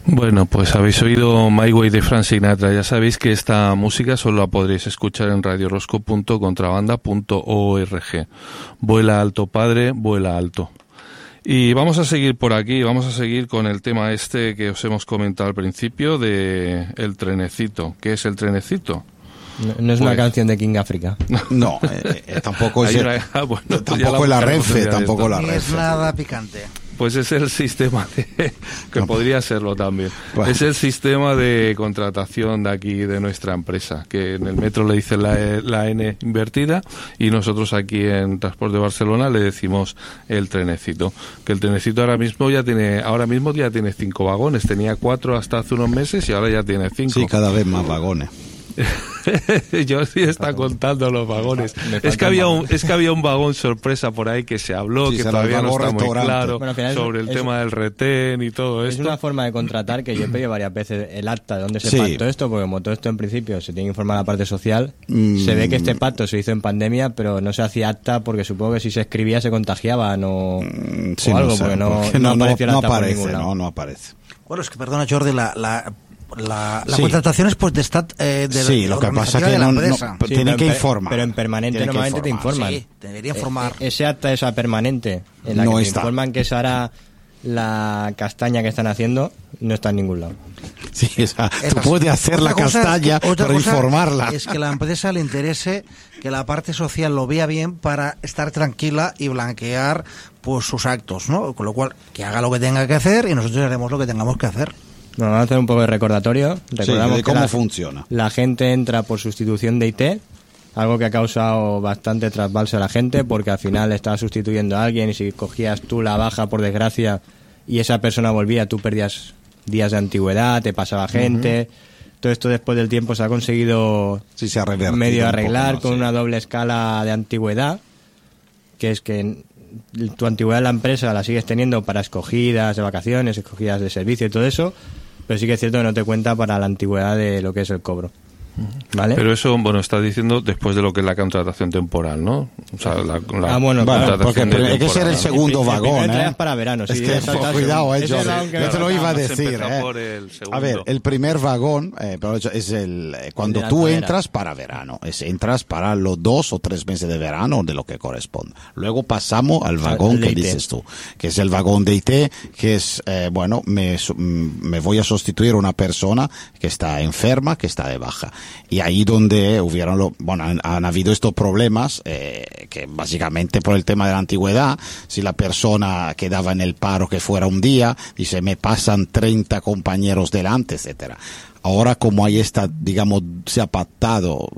Bueno, pues habéis oído My Way de Frank Sinatra. Ya sabéis que esta música solo la podréis escuchar en radiorosco.contrabanda.org. Vuela alto, padre, vuela alto. Y vamos a seguir por aquí, vamos a seguir con el tema este que os hemos comentado al principio de el trenecito. ¿Qué es el trenecito? No es una canción de King África. No, tampoco es tampoco la Renfe, tampoco la Renfe. Es nada picante. Pues es el sistema que podría serlo también. Bueno. Es el sistema de contratación de aquí, de nuestra empresa, que en el metro le dicen la N invertida y nosotros aquí en Transporte Barcelona le decimos el trenecito. Que el trenecito ahora mismo ya tiene 5 vagones. Tenía 4 hasta hace unos meses y ahora ya tiene 5. Sí, cada vez más vagones. Yo sí está contando los vagones. Es que había un vagón sorpresa por ahí que se habló, que todavía no está muy claro, sobre el tema del retén y todo esto. Es una forma de contratar que yo he pedido varias veces el acta de dónde se pactó esto, porque como todo esto en principio se tiene que informar a la parte social, se ve que este pacto se hizo en pandemia, pero no se hacía acta porque supongo que si se escribía se contagiaban o algo, porque no apareció el acta por ningún lado. No aparece. Bueno, es que perdona, Jordi, la contratación es potestad lo que pasa es que no tiene que informar. Pero en permanente normalmente te informan. Sí, debería informar. Ese acta, esa permanente, en la que te informan que esa hará la castaña que están haciendo, no está en ningún lado. Sí, tú puedes hacer la castaña, pero informarla. Es que a la empresa le interese que la parte social lo vea bien para estar tranquila y blanquear pues sus actos, ¿no? Con lo cual, que haga lo que tenga que hacer y nosotros haremos lo que tengamos que hacer. Bueno, vamos a hacer un poco de recordatorio. Recordamos de cómo funciona. La gente entra por sustitución de IT, algo que ha causado bastante trasbalse a la gente, porque al final estaba sustituyendo a alguien y si cogías tú la baja, por desgracia, y esa persona volvía, tú perdías días de antigüedad, te pasaba gente. Todo esto después del tiempo se ha conseguido medio arreglar con una doble escala de antigüedad, que es que tu antigüedad en la empresa la sigues teniendo para escogidas de vacaciones, escogidas de servicio y todo eso, pero sí que es cierto que no te cuenta para la antigüedad de lo que es el cobro. ¿Vale? Pero eso, bueno, estás diciendo después de lo que es la contratación temporal, ¿no? O sea, porque hay que ser el segundo vagón, ¿eh? Para verano, es que, cuidado, yo te lo iba a decir, A ver, el primer vagón, es cuando tú entras para verano, entras para los 2 o 3 meses de verano, de lo que corresponde. Luego pasamos al vagón que dices tú, que es el vagón de IT, que es, me voy a sustituir a una persona que está enferma, que está de baja. Y ahí donde han habido estos problemas, que básicamente por el tema de la antigüedad, si la persona quedaba en el paro que fuera un día, dice, me pasan 30 compañeros delante, etcétera. Ahora, como ahí está, digamos, se ha pactado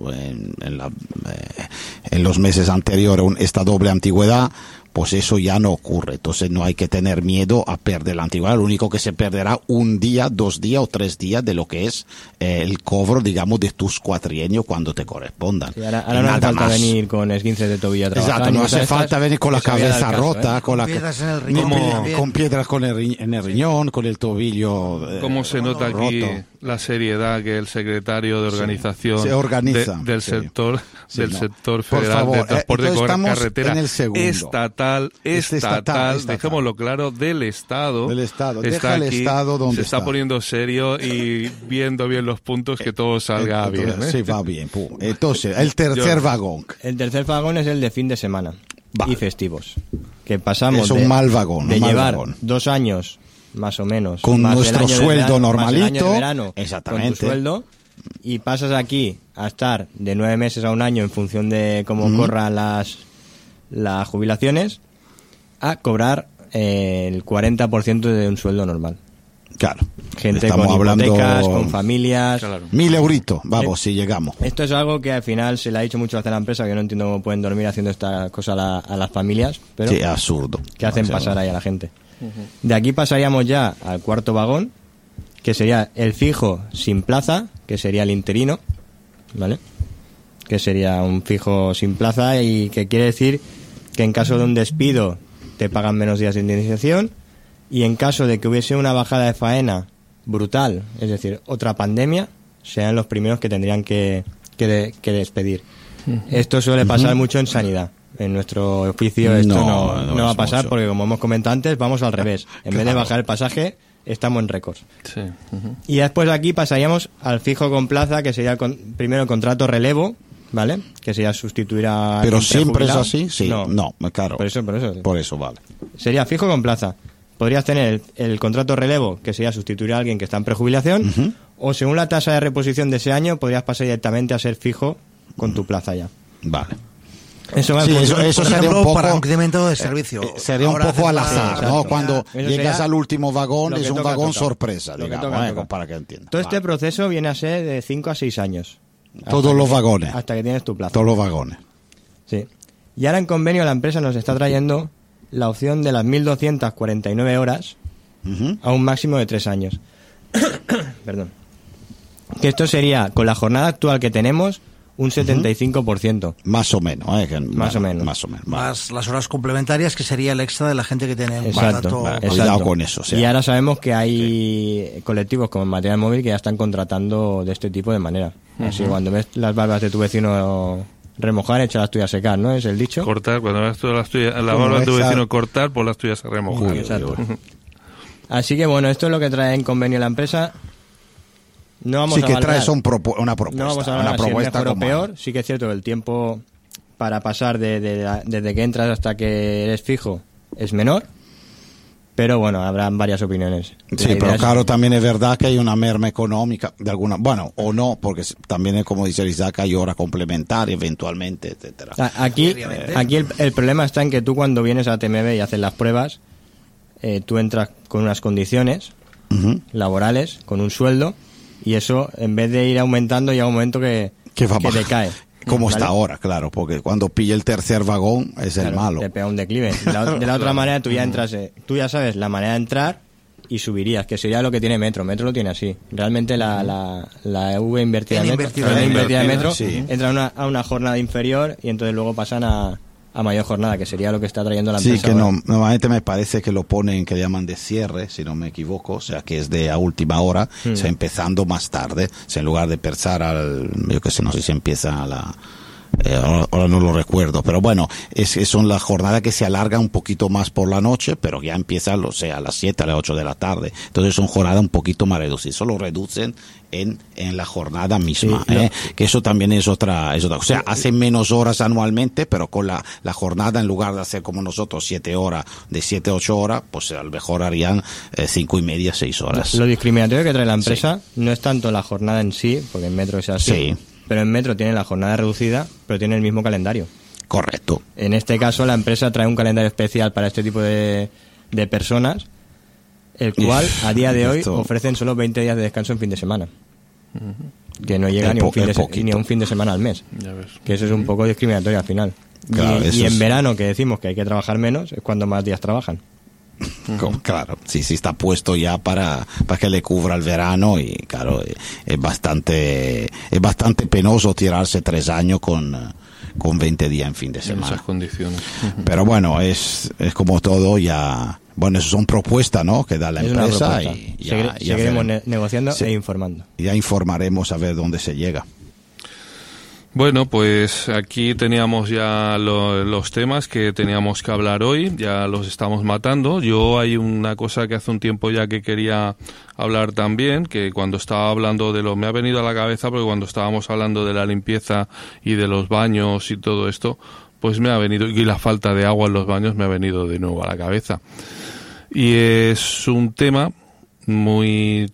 en los meses anteriores esta doble antigüedad, pues eso ya no ocurre. Entonces no hay que tener miedo a perder la antigüedad. Lo único que se perderá 1 día, 2 días o 3 días de lo que es el cobro, digamos, de tus cuatrienios cuando te correspondan. Sí, ahora no hace falta venir con esguinces de tobillo a trabajar. Exacto, no hace falta venir con la cabeza rota, con piedras en el riñón. Con piedras en el riñón, con el tobillo ¿Cómo se nota aquí roto? La seriedad que el secretario de organización se organiza, del sector federal de transporte de carretera estatal, dejémoslo claro, del Estado está deja el aquí, Estado donde se está poniendo serio y viendo bien los puntos, que todo salga bien. Sí, va bien. Entonces, el tercer vagón. El tercer vagón es el de fin de semana y festivos, que pasamos es un mal vagón, de llevar 2 años más o menos con nuestro sueldo normalito, exactamente, con tu sueldo, y pasas aquí a estar de 9 meses a 1 año en función de cómo corran las jubilaciones, a cobrar el 40% de un sueldo normal. Claro. Gente estamos con hipotecas, con familias. Claro. 1.000 euritos, vamos, si llegamos. Esto es algo que al final se le ha dicho mucho a la empresa, que yo no entiendo cómo pueden dormir haciendo esta cosa a las familias, pero sí, absurdo. ¿Qué hacen pasar ahí a la gente? De aquí pasaríamos ya al cuarto vagón, que sería el fijo sin plaza, que sería el interino, ¿vale? Que sería un fijo sin plaza y que quiere decir que en caso de un despido te pagan menos días de indemnización, y en caso de que hubiese una bajada de faena brutal, es decir, otra pandemia, sean los primeros que tendrían que despedir. Esto suele pasar mucho en sanidad. En nuestro oficio esto no va a pasar mucho, porque como hemos comentado antes, vamos al revés. En vez de bajar el pasaje, estamos en récords. Sí. Y después aquí pasaríamos al fijo con plaza, que sería primero el contrato relevo, ¿vale? Que sería sustituir a... ¿Pero siempre es así? Sí, no, claro. Por eso. Por eso, vale. Sería fijo con plaza. Podrías tener el contrato relevo, que sería sustituir a alguien que está en prejubilación, o según la tasa de reposición de ese año, podrías pasar directamente a ser fijo con tu plaza ya. Vale. Eso sería un poco para incremento de servicio. Sería un poco al azar, ¿no? Cuando llegas sería al último vagón, es un vagón toca. sorpresa, digamos, para que entiendas. Todo este proceso viene a ser de 5 a 6 años. Todos los vagones. Hasta que tienes tu plaza. Todos los vagones. Sí. Y ahora en convenio la empresa nos está trayendo la opción de las 1.249 horas a un máximo de 3 años. Perdón. Que esto sería, con la jornada actual que tenemos, un 75%. Más o menos. Más o menos. Más las horas complementarias, que sería el extra de la gente que tiene un contrato. Cuidado con eso. Y ahora sabemos que hay colectivos como en Material Móvil que ya están contratando de este tipo de manera. Así que cuando ves las barbas de tu vecino remojar, echa las tuyas a secar, ¿no? Es el dicho. Cortar, cuando ves las tuyas, la barba de tu vecino cortar, pues las tuyas a remojar. Exacto. Así que bueno, esto es lo que trae en convenio la empresa. No vamos sí, a que valorar, traes una propuesta. No vamos a hablar si es mejor o peor. Sí que es cierto que el tiempo para pasar desde que entras hasta que eres fijo es menor. Pero bueno, habrán varias opiniones. Sí, pero claro, también es verdad que hay una merma económica de alguna... Bueno, o no, porque también es como dice Isaac, hay hora complementaria eventualmente, etcétera. Aquí el problema está en que tú cuando vienes a TMB y haces las pruebas, tú entras con unas condiciones laborales, con un sueldo, y eso, en vez de ir aumentando, llega un momento que decae. Como está ahora, claro, porque cuando pilla el tercer vagón es el malo. Te pega un declive. De la otra manera, tú ya entras, tú ya sabes la manera de entrar y subirías, que sería lo que tiene Metro. Metro lo tiene así. Realmente la V invertida de Metro entra a una jornada inferior y entonces luego pasan a mayor jornada, que sería lo que está trayendo la empresa. Sí, que normalmente me parece que lo ponen, que llaman de cierre, si no me equivoco, o sea, que es de a última hora, o sea, empezando más tarde, o sea, en lugar de empezar yo que sé, no sé si empieza a la... ahora no lo recuerdo, pero bueno, son la jornada que se alarga un poquito más por la noche, pero ya empieza, o sea, a las 7, a las 8 de la tarde. Entonces son jornadas un poquito más reducidas. Eso lo reducen en la jornada misma, sí, que eso también es otra, o sea, hacen menos horas anualmente, pero con la jornada, en lugar de hacer como nosotros 7 horas, de 7 a 8 horas, pues a lo mejor harían 5 y media, 6 horas. Lo discriminatorio que trae la empresa no es tanto la jornada en sí, porque en Metro es así. Sí. Pero en Metro tiene la jornada reducida, pero tiene el mismo calendario. Correcto. En este caso, la empresa trae un calendario especial para este tipo de personas, el cual a día de hoy ofrecen solo 20 días de descanso en fin de semana. Que no llega ni a un fin de semana al mes. Que eso es un poco discriminatorio al final. Claro, y en verano, que decimos que hay que trabajar menos, es cuando más días trabajan. Claro, sí está puesto ya para que le cubra el verano, y claro, es bastante penoso tirarse 3 años con 20 días en fin de semana. En esas condiciones. Pero bueno, es como todo ya. Bueno, eso son propuestas, ¿no?, que da la empresa, y seguiremos negociando e informando. Ya informaremos a ver dónde se llega. Bueno, pues aquí teníamos ya los temas que teníamos que hablar hoy, ya los estamos matando. Yo hay una cosa que hace un tiempo ya que quería hablar también, que cuando estaba hablando me ha venido a la cabeza, porque cuando estábamos hablando de la limpieza y de los baños y todo esto, pues me ha venido, y la falta de agua en los baños me ha venido de nuevo a la cabeza. Y es un tema muy...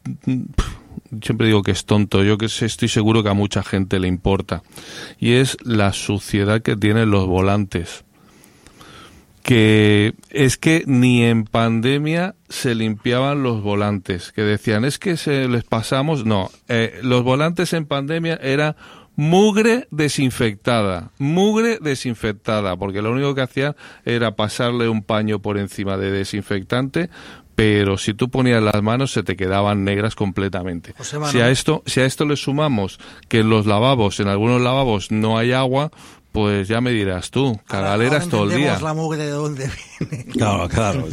Siempre digo que es tonto, yo que estoy seguro que a mucha gente le importa, y es la suciedad que tienen los volantes, que es que ni en pandemia se limpiaban los volantes, que decían es que se les pasamos, no, los volantes en pandemia era mugre desinfectada, porque lo único que hacían era pasarle un paño por encima de desinfectante, pero si tú ponías las manos se te quedaban negras completamente. Si a esto le sumamos que en los lavabos, en algunos lavabos no hay agua, pues ya me dirás tú, cagaleras todo el día. La mugre de dónde viene. Claro.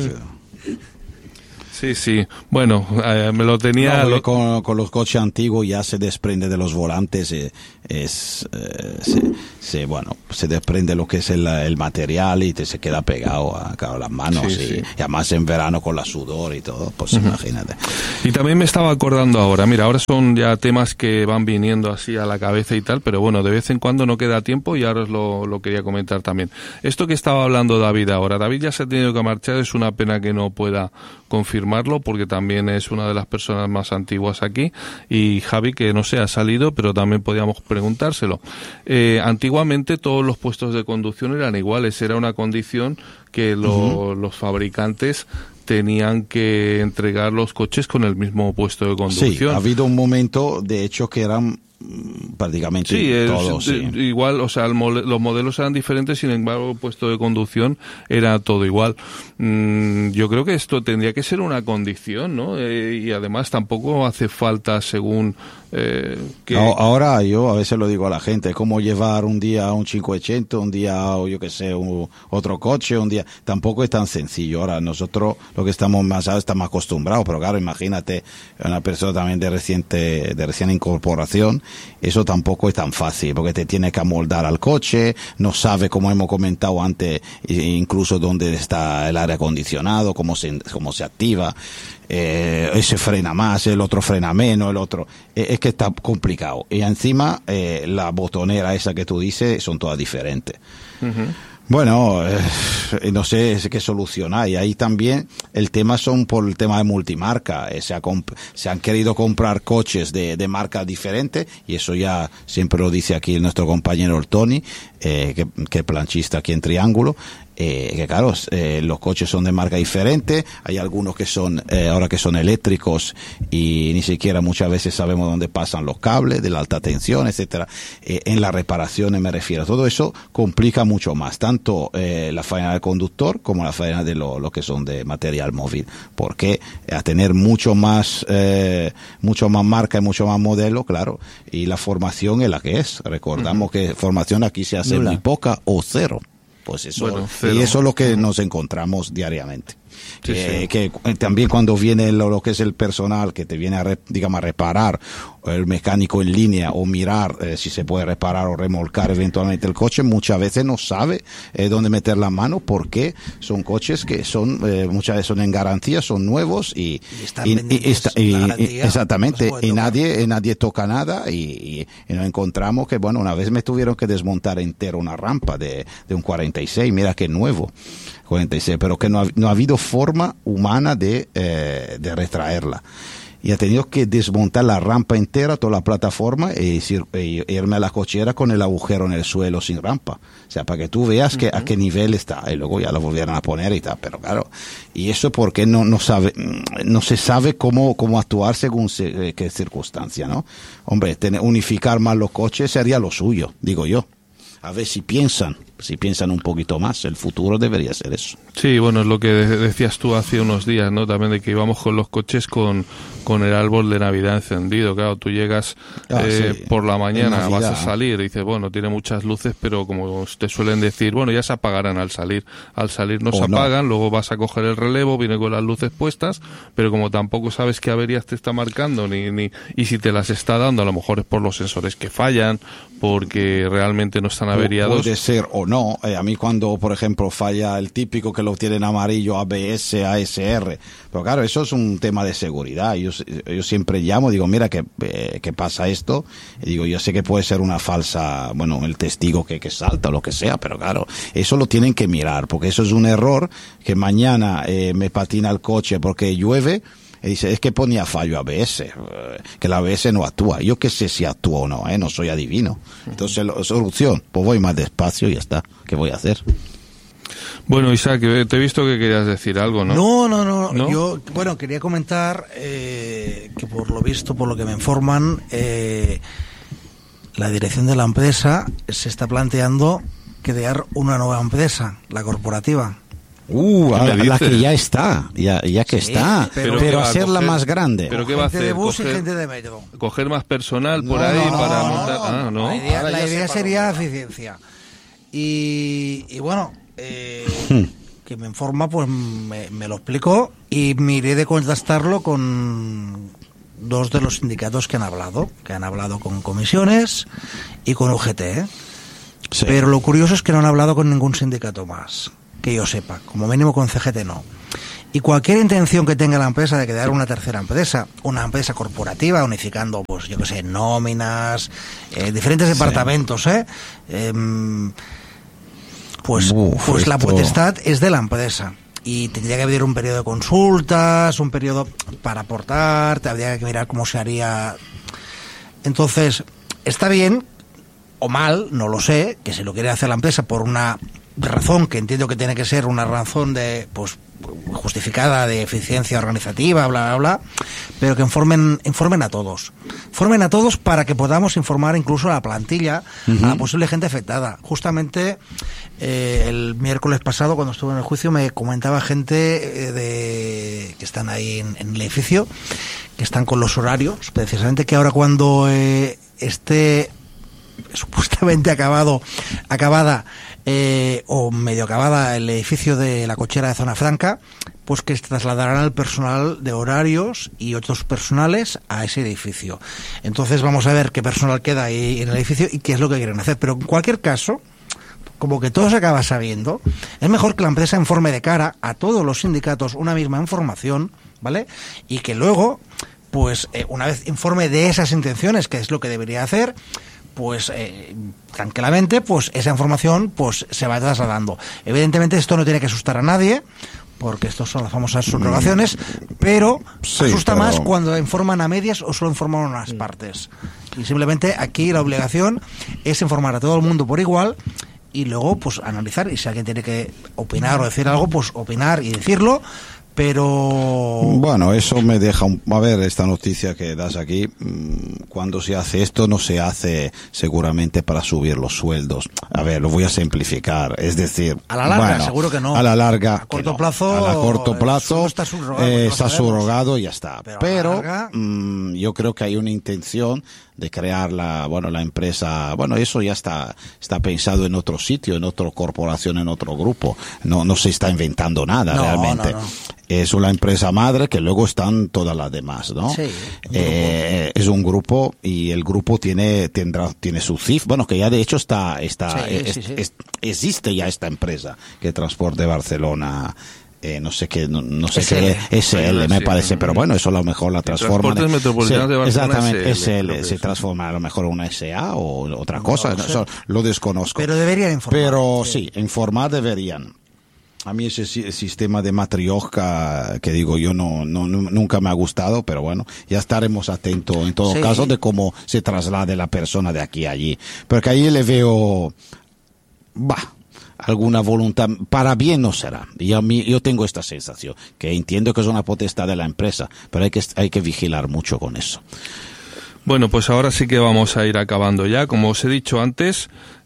Sí. Bueno, me lo tenía... Con los coches antiguos ya se desprende de los volantes se desprende lo que es el material y se queda pegado a las manos, y además en verano con la sudor y todo, pues imagínate. Y también me estaba acordando ahora son ya temas que van viniendo así a la cabeza y tal, pero bueno, de vez en cuando no queda tiempo y ahora os lo quería comentar también. Esto que estaba hablando David ahora, David ya se ha tenido que marchar, es una pena que no pueda confirmarlo porque también es una de las personas más antiguas aquí, y Javi, que no sé, ha salido, pero también podíamos preguntárselo. Antiguamente todos los puestos de conducción eran iguales, era una condición que los fabricantes tenían que entregar los coches con el mismo puesto de conducción. Sí, ha habido un momento, de hecho, que eran prácticamente todos. Igual, o sea, los modelos eran diferentes, sin embargo, el puesto de conducción era todo igual. Yo creo que esto tendría que ser una condición, ¿no? Y además tampoco hace falta según... Ahora yo a veces lo digo a la gente, es como llevar un día un 580, un día, o yo que sé, otro coche, un día, tampoco es tan sencillo. Ahora nosotros lo que estamos más acostumbrados, pero claro, imagínate una persona también de recién incorporación, eso tampoco es tan fácil, porque te tiene que amoldar al coche, no sabe, como hemos comentado antes, incluso dónde está el aire acondicionado, cómo se activa. Ese frena más, el otro frena menos, el otro... es que está complicado. Y encima, la botonera esa que tú dices, son todas diferentes. Bueno, no sé qué solucionar. Y ahí también el tema son por el tema de multimarca. Se han querido comprar coches de marcas diferentes, y eso ya siempre lo dice aquí nuestro compañero el Tony, que es planchista aquí en Triángulo. Que claro, los coches son de marca diferente, hay algunos que son ahora que son eléctricos y ni siquiera muchas veces sabemos dónde pasan los cables de la alta tensión, etcétera. En las reparaciones me refiero, todo eso complica mucho más, tanto la faena del conductor como la faena de lo que son de material móvil, porque a tener mucho más marca y mucho más modelo, claro, y la formación es la que es. Recordamos que formación aquí se hace muy poca o cero. Pues eso, y eso es lo que nos encontramos diariamente. Que también cuando viene lo que es el personal que te viene a reparar, el mecánico en línea, o mirar si se puede reparar o remolcar eventualmente el coche, muchas veces no sabe dónde meter la mano, porque son coches que son muchas veces son en garantía, son nuevos y exactamente, y nadie toca nada, y nos encontramos que bueno, una vez me tuvieron que desmontar entero una rampa de un 46, mira que nuevo 46, pero que no ha habido forma humana de retraerla, y ha tenido que desmontar la rampa entera, toda la plataforma, e irme a la cochera con el agujero en el suelo sin rampa, o sea, para que tú veas a qué nivel está, y luego ya la volvieron a poner y tal. Pero claro, y eso porque no se sabe cómo actuar según qué circunstancia, ¿no? Hombre, unificar más los coches sería lo suyo, digo yo. A ver si piensan un poquito más, el futuro debería ser eso. Sí, bueno, es lo que decías tú hace unos días, ¿no? También de que íbamos con los coches con el árbol de Navidad encendido. Claro, tú llegas por la mañana, vas a salir y dices, bueno, tiene muchas luces, pero como te suelen decir, bueno, ya se apagarán al salir. Al salir no se apagan, luego vas a coger el relevo, viene con las luces puestas, pero como tampoco sabes qué averías te está marcando, y si te las está dando, a lo mejor es por los sensores que fallan, porque realmente no están averiados. Puede ser o no. A mí cuando, por ejemplo, falla el típico que lo tiene en amarillo, ABS, ASR, pero claro, eso es un tema de seguridad. Yo siempre llamo, digo, mira, que pasa esto, y digo, yo sé que puede ser una falsa, bueno, el testigo que salta o lo que sea, pero claro, eso lo tienen que mirar, porque eso es un error, que mañana me patina el coche porque llueve, y dice, es que ponía fallo ABS, que la ABS no actúa. Yo qué sé si actúa o no, no soy adivino. Entonces, solución, pues voy más despacio y ya está. ¿Qué voy a hacer? Bueno, Isaac, te he visto que querías decir algo, ¿no? No. Yo, bueno, quería comentar que por lo visto, por lo que me informan, la dirección de la empresa se está planteando crear una nueva empresa, la corporativa. La que ya está, ya que sí, está, pero hacerla más grande. ¿Pero qué va a hacer? De bus y gente de metro. ¿Coger más personal por ahí para montar? La idea sería eficiencia. Y bueno, que me informa, pues me lo explicó, y miré de contrastarlo con dos de los sindicatos que han hablado con comisiones y con UGT, ¿eh? Sí. Pero lo curioso es que no han hablado con ningún sindicato más, que yo sepa, como mínimo con CGT no. Y cualquier intención que tenga la empresa de crear una tercera empresa, una empresa corporativa, unificando, pues yo que sé, nóminas, diferentes departamentos, pues la potestad es de la empresa. Y tendría que haber un periodo de consultas, un periodo para aportar, habría que mirar cómo se haría. Entonces, está bien o mal, no lo sé, que se lo quiere hacer la empresa por una razón que entiendo que tiene que ser una razón de, pues, justificada de eficiencia organizativa, bla, bla, bla, pero que informen a todos. Informen a todos para que podamos informar incluso a la plantilla, a la posible gente afectada. Justamente el miércoles pasado, cuando estuve en el juicio, me comentaba gente que están ahí en el edificio, que están con los horarios, precisamente que ahora cuando esté supuestamente acabada o medio acabada el edificio de la cochera de Zona Franca, pues que se trasladarán el personal de horarios y otros personales a ese edificio. Entonces vamos a ver qué personal queda ahí en el edificio y qué es lo que quieren hacer. Pero en cualquier caso, como que todo se acaba sabiendo, es mejor que la empresa informe de cara a todos los sindicatos una misma información, ¿vale? Y que luego, pues una vez informe de esas intenciones, que es lo que debería hacer, pues tranquilamente, pues esa información pues se va trasladando. Evidentemente esto no tiene que asustar a nadie, porque estos son las famosas subrogaciones, pero sí, asusta más cuando informan a medias o solo informan a unas partes. Y simplemente aquí la obligación es informar a todo el mundo por igual y luego pues analizar, y si alguien tiene que opinar o decir algo, pues opinar y decirlo. Pero bueno, eso me deja a ver, esta noticia que das aquí, cuando se hace esto no se hace seguramente para subir los sueldos. A ver, lo voy a simplificar, es decir, a la larga, bueno, seguro que no. A la larga, a corto plazo, a corto plazo está subrogado y ya está. Pero yo creo que hay una intención de crear la empresa. Bueno, eso ya está pensado en otro sitio, en otra corporación, en otro grupo. No se está inventando nada realmente. No. Es una empresa madre que luego están todas las demás, ¿no? Sí, es un grupo y el grupo tiene su CIF, bueno, que ya de hecho existe ya esta empresa que Transporte Barcelona. No sé qué SL me parece, pero bueno, eso a lo mejor la transforma. Transportes Metropolitanos de Barcelona. Exactamente, SL se transforma a lo mejor en una SA o otra cosa, eso lo desconozco. Pero deberían informar. Pero sí, informar deberían. A mí ese sistema de matrioshka que digo yo nunca me ha gustado, pero bueno, ya estaremos atentos en todo caso de cómo se traslade la persona de aquí a allí. Porque ahí le veo, alguna voluntad, para bien no será. Y yo tengo esta sensación, que entiendo que es una potestad de la empresa, pero hay que vigilar mucho con eso. Bueno, pues ahora sí que vamos a ir acabando ya. Como os he dicho antes,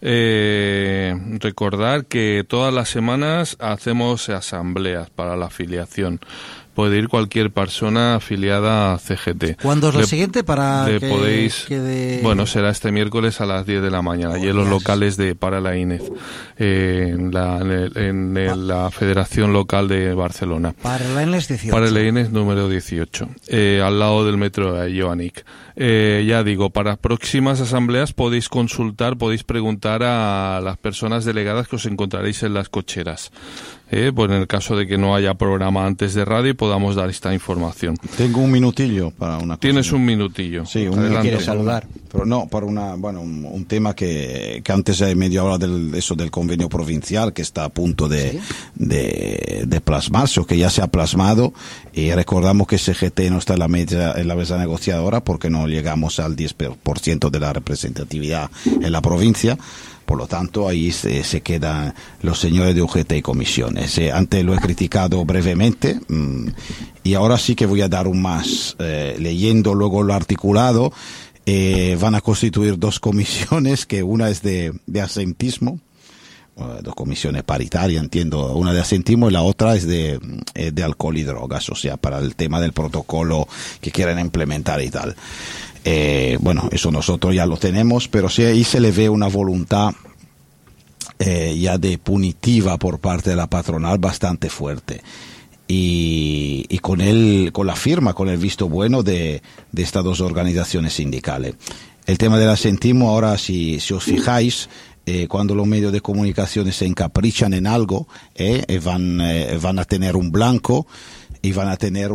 recordar que todas las semanas hacemos asambleas para la afiliación. Puede ir cualquier persona afiliada a CGT. ¿Cuándo es la siguiente? Bueno, será este miércoles a las 10 de la mañana, y en los locales de para la INEF, en la Federación Local de Barcelona. Para la INEF 18. Para la INEF número 18, al lado del metro de Joanic. Ya digo, para próximas asambleas podéis preguntar a las personas delegadas que os encontraréis en las cocheras. Pues en el caso de que no haya programa antes de radio, podamos dar esta información. Tengo un minutillo para una cosa. Tienes un minutillo. Sí, ¿Quieres saludar? Pero no, para un tema que antes medio hablaba del convenio provincial que está a punto de plasmarse, o que ya se ha plasmado, y recordamos que CGT no está en la mesa negociadora porque no llegamos al 10% de la representatividad en la provincia. Por lo tanto, ahí se quedan los señores de UGT y comisiones. Antes lo he criticado brevemente, y ahora sí que voy a dar un más. Leyendo luego lo articulado, van a constituir dos comisiones, que una es de asentismo, dos comisiones paritarias, entiendo, una de asentismo y la otra es de alcohol y drogas, o sea, para el tema del protocolo que quieren implementar y tal. Bueno, eso nosotros ya lo tenemos, pero sí ahí se le ve una voluntad ya de punitiva por parte de la patronal bastante fuerte. y con la firma, con el visto bueno de estas dos organizaciones sindicales. El tema del asentismo, ahora si os fijáis, cuando los medios de comunicación se encaprichan en algo, van a tener un blanco y van a tener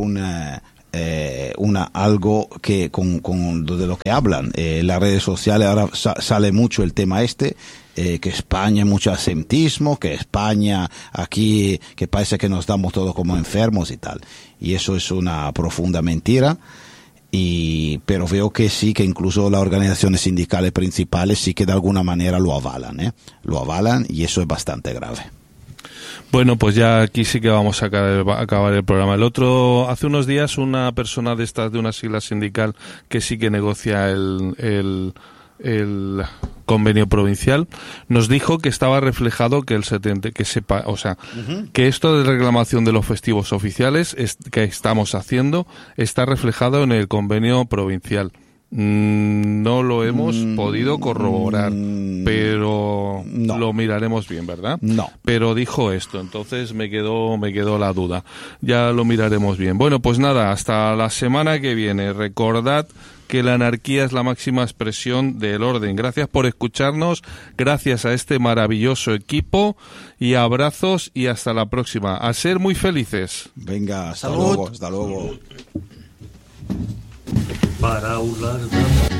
algo que de lo que hablan. Las redes sociales ahora sale mucho el tema que España es mucho asentismo, que España aquí, que parece que nos damos todos como enfermos y tal. Y eso es una profunda mentira. Pero veo que sí, que incluso las organizaciones sindicales principales sí que de alguna manera lo avalan, lo avalan, y eso es bastante grave. Bueno, pues ya aquí sí que vamos a acabar el programa. Hace unos días, una persona de una sigla sindical que sí que negocia el convenio provincial, nos dijo que estaba reflejado que que esto de reclamación de los festivos oficiales que estamos haciendo está reflejado en el convenio provincial. No lo hemos podido corroborar, pero no. Lo miraremos bien, ¿verdad? No. Pero dijo esto, entonces me quedó la duda. Ya lo miraremos bien. Bueno, pues nada, hasta la semana que viene. Recordad que la anarquía es la máxima expresión del orden. Gracias por escucharnos, gracias a este maravilloso equipo, y abrazos y hasta la próxima. A ser muy felices. Venga, hasta luego. Para